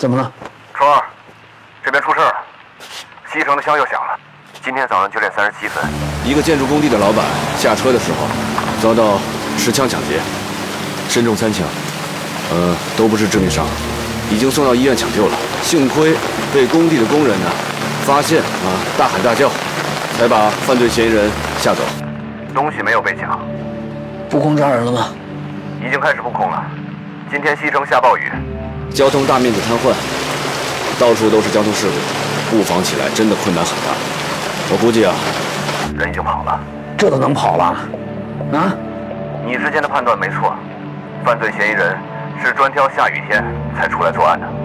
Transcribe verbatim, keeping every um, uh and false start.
怎么了？ 川儿，这边出事了，西城的枪又响了。今天早上九点三十七分， 一个建筑工地的老板下车的时候，遭到持枪抢劫，身中三枪，呃，都不是致命伤，已经送到医院抢救了。幸亏被工地的工人呢发现啊，大喊大叫，才把犯罪嫌疑人吓走。 东西没有被抢， 布控抓人了吗？ 已经开始布控了。今天西城下暴雨， 交通大面积瘫痪，到处都是交通事故，布防起来真的困难很大。我估计啊， 人已经跑了。 这都能跑了？啊？ 你之前的判断没错，犯罪嫌疑人是专挑下雨天才出来作案的。